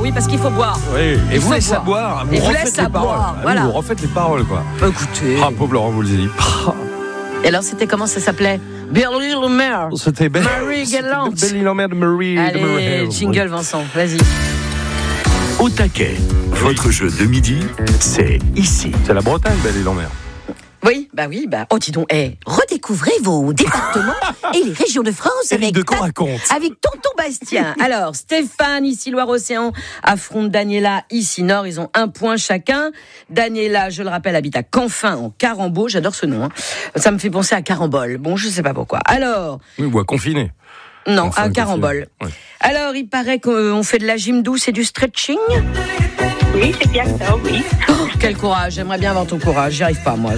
oui, parce qu'il faut boire. Oui, et vous laissez boire. Et vous laissez boire, voilà. Vous refaites les paroles, quoi. Écoutez. Ah, pauvre Laurent Voulzy. Et alors, c'était comment ça s'appelait? Billy Lambert. C'était Marie Galante. Billy Lambert de Marie. Allez, jingle Vincent, vas-y. Au taquet, votre jeu de midi, c'est ici. C'est la Bretagne, Billy Lambert. Oui. Oh, dis donc, redécouvrez vos départements et les régions de France avec Tonton Bastien. Alors, Stéphane, ici Loire-Océan, affronte Daniela, ici Nord. Ils ont 1 point chacun. Daniela, je le rappelle, habite à Canfin, en Carambeau. J'adore ce nom. Hein. Ça me fait penser à Carambole. Bon, je sais pas pourquoi. Alors. Oui, ou à Confiné. Non, à Carambole. Ouais. Alors, il paraît qu'on fait de la gym douce et du stretching. Oui, c'est bien ça, oui. Oh, quel courage, j'aimerais bien avoir ton courage. J'y arrive pas, moi.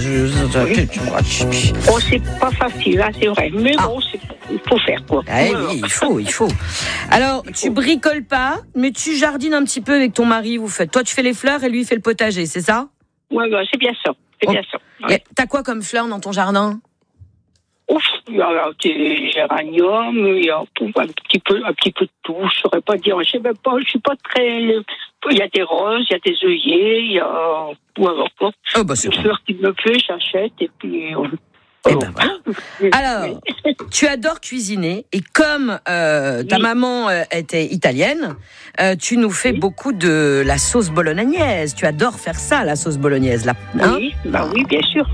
Oh, c'est pas facile, hein, c'est vrai. Mais bon, il faut faire, quoi. Ah, oui, il faut. Alors, tu bricoles pas, mais tu jardines un petit peu avec ton mari. Toi, tu fais les fleurs et lui, il fait le potager, c'est ça? Ouais, c'est bien ça. C'est bien ça. Ouais. T'as quoi comme fleurs dans ton jardin? Ouf, il y a des géraniums, il y a un petit peu de tout. Je saurais pas dire. Je sais même pas. Je suis pas très. Il y a des roses, il y a des œillets, il y a. C'est des fleurs qui me plaisent, j'achète et puis. Voilà. Alors, tu adores cuisiner et comme ta maman était italienne, tu nous fais beaucoup de la sauce bolognaise. Tu adores faire ça, la sauce bolognaise, hein? Oui, bien sûr.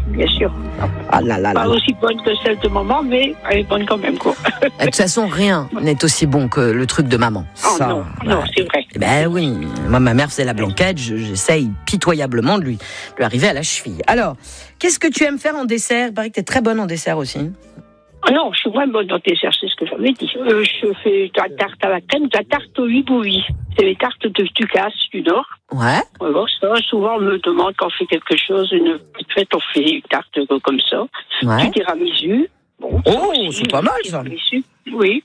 Pas aussi bonne que celle de maman, mais elle est bonne quand même, quoi. De toute façon, rien n'est aussi bon que le truc de maman. Non, c'est vrai. Ben oui, moi ma mère faisait la blanquette, j'essaye pitoyablement de lui arriver à la cheville. Alors, qu'est-ce que tu aimes faire en dessert? Il paraît que tu es très bonne en dessert aussi. Non, je suis vraiment bonne en dessert, c'est ce que j'avais dit. Je fais de la tarte à la crème, de la tarte au hibouillis. C'est les tartes de Ducasse du Nord. Ouais. Alors, ça, souvent, on me demande quand on fait quelque chose, une petite fête, on fait une tarte comme ça. Ouais. Du tiramisu. Bon, c'est pas mal, ça. Oui.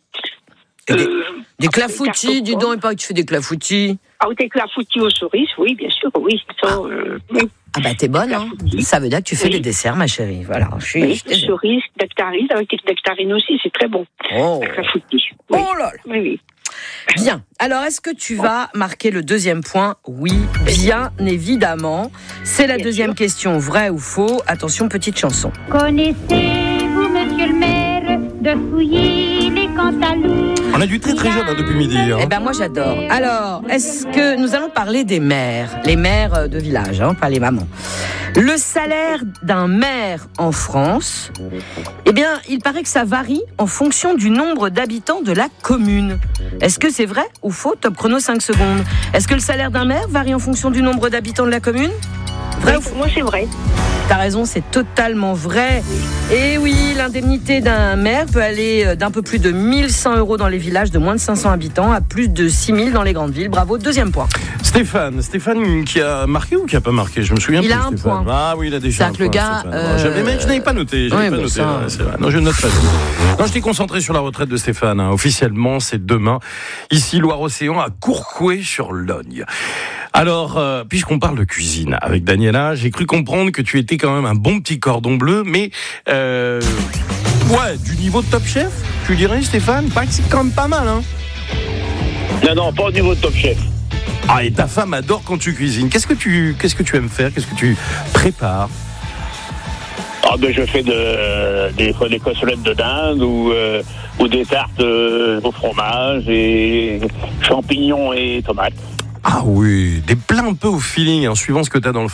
Des clafoutis, dis donc, il paraît que tu fais des clafoutis. Ah, des clafoutis aux cerises, oui, bien sûr, oui. Ça, oui. Ah bah t'es bonne, hein. Ça veut dire que tu fais des desserts, ma chérie. Voilà. Cerises, nectarines, avec des nectarines aussi, c'est très bon. Oh. Clafoutis. Oui. Oh là là. Oui. Bien. Alors, est-ce que tu vas marquer le deuxième point? Oui, bien évidemment. C'est la deuxième question, vrai ou faux? Attention, petite chanson. Connaissez-vous, monsieur le maire, de fouiller les cantaloupes? On a du très très jeune depuis midi. Hein. Eh ben moi j'adore. Alors, est-ce que nous allons parler des maires, les maires de village, pas les mamans. Le salaire d'un maire en France, eh bien, il paraît que ça varie en fonction du nombre d'habitants de la commune. Est-ce que c'est vrai ou faux? Top chrono 5 secondes. Est-ce que le salaire d'un maire varie en fonction du nombre d'habitants de la commune? Vrai ou faux? Moi, c'est vrai. T'as raison, c'est totalement vrai. Et oui, l'indemnité d'un maire peut aller d'un peu plus de 1100 € dans les villages de moins de 500 habitants à plus de 6000 dans les grandes villes. Bravo, deuxième point. Stéphane qui a marqué ou qui a pas marqué? Je me souviens plus. Il a un point. Ah oui, il a déjà un point. C'est-à-dire que le gars... Je n'avais pas noté. C'est vrai. Non, je note pas. Non, j'étais concentré sur la retraite de Stéphane. Officiellement, c'est demain. Ici, Loire-Océan, à Courcouët-sur-Logne. Alors, puisqu'on parle de cuisine avec Daniela, j'ai cru comprendre que tu étais quand même un bon petit cordon bleu, mais du niveau de Top Chef, tu dirais, Stéphane? Pas que c'est quand même pas mal, hein? Non, pas au niveau de Top Chef. Ah, et ta femme adore quand tu cuisines. Qu'est-ce que tu aimes faire? Qu'est-ce que tu prépares? Je fais des cassolettes de dinde ou des tartes au fromage et champignons et tomates. Ah oui, des plats un peu au feeling, suivant ce que tu as dans le